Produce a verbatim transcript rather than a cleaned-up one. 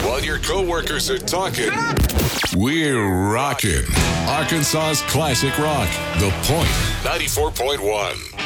While your coworkers are talking, we're rocking. Arkansas's classic rock, The Point, ninety-four point one.